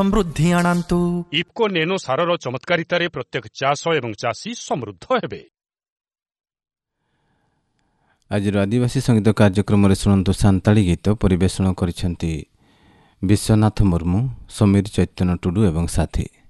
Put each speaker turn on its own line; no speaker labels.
ସମୃଦ୍ଧି ଆଣନ୍ତୁ।
ଇଫ୍କୋ ନେନୋ ସାରର ଚମତ୍କାରିତାରେ ପ୍ରତ୍ୟେକ ଚାଷ ଏବଂ ଚାଷୀ ସମୃଦ୍ଧ ହେବେ।
ଆଜିର ଆଦିବାସୀ ସଙ୍ଗୀତ କାର୍ଯ୍ୟକ୍ରମରେ ଶୁଣନ୍ତୁ ସାନ୍ତାଳୀ ଗୀତ। ପରିବେଷଣ କରିଛନ୍ତି ବିଶ୍ୱନାଥ ମୁର୍ମୁ, ସମୀର ଚୈତନ୍ୟ ଟୁଡୁ ଏବଂ ସାଥୀ।